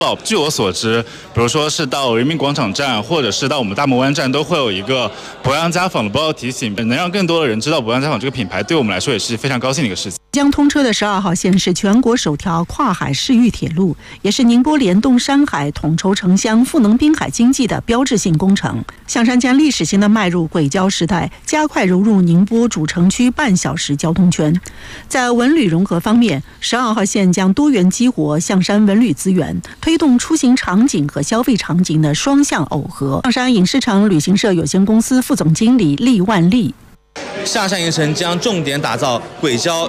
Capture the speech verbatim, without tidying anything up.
据我所知，比如说是到人民广场站，或者是到我们大门湾站，都会有一个博洋家纺的报告提醒，能让更多的人知道博洋家纺这个品牌，对我们来说也是非常高兴的一个事情。 将通车的十二号线是全国首条跨海市域铁路，也是宁波联动山海、统筹城乡、赋能滨海经济的标志性工程。象山将历史性的迈入轨交时代，加快融入宁波主城区半小时交通圈。在文旅融合方面，十二号线将多元激活象山文旅资源，推动出行场景和消费场景的双向耦合。象山影视城旅行社有限公司副总经理厉万丽。 象山影城将重点打造轨交